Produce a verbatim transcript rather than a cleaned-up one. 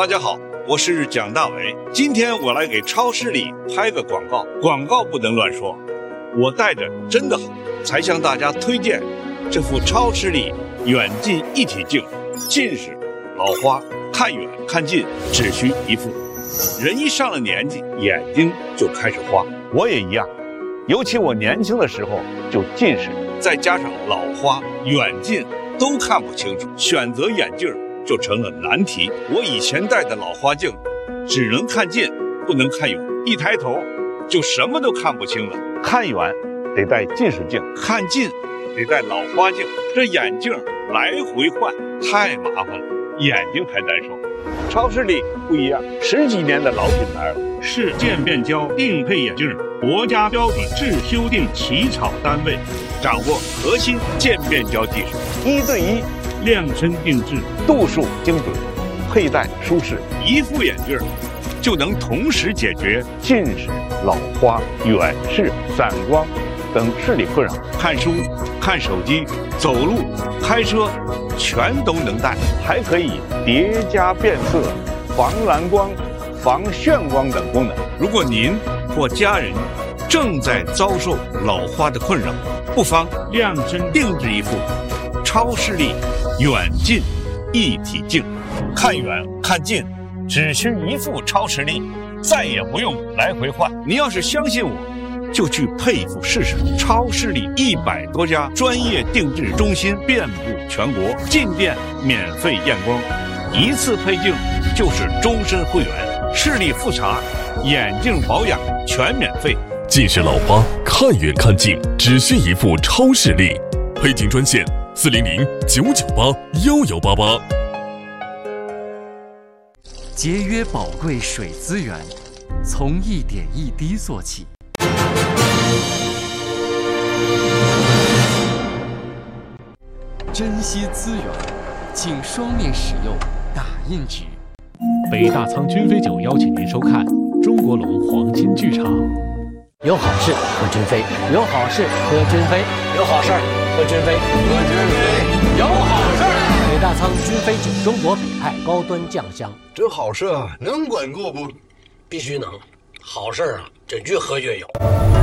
大家好，我是蒋大为。今天我来给超视力拍个广告，广告不能乱说，我戴着真的好，才向大家推荐这副超视力远近一体镜。近视、老花，看远看近只需一副。人一上了年纪，眼睛就开始花，我也一样。尤其我年轻的时候就近视，再加上老花，远近都看不清楚，选择眼镜就成了难题。我以前戴的老花镜只能看近不能看远，一抬头就什么都看不清了。看远得戴近视镜，看近得戴老花镜，这眼镜来回换太麻烦了，眼睛还难受。超视力不一样，十几年的老品牌了， 是渐变焦定配眼镜国家标准制修订起草单位， 掌握核心渐变焦技术，一对一量身定制， 度数精准，佩戴舒适，一副眼镜就能同时解决近视、老花、远视、散光等视力困扰。看书、看手机、走路、开车，全都能戴，还可以叠加变色、防蓝光、防眩光等功能。如果您或家人正在遭受老花的困扰，不妨量身定制一副超视力远近一体镜，看远看近只需一副超视力，再也不用来回换。你要是相信我，就去配一副试试。超视力一百多家专业定制中心遍布全国，进店免费验光，一次配镜就是终身会员，视力复查、眼镜保养全免费。 近视老花看远看近只需一副超视力，配镜专线四零零九九八幺幺八八。 节约宝贵水资源，从一点一滴做起。珍惜资源，请双面使用打印纸。 北大仓君飞酒邀请您收看中国龙黄金剧场。 有好事喝君飞，有好事喝君飞，有好事喝君飞，喝君飞，有好事。北大仓君飞酒，中国北派高端酱香。 这好事啊，能管够不？ 必须能，好事啊，这越喝越有。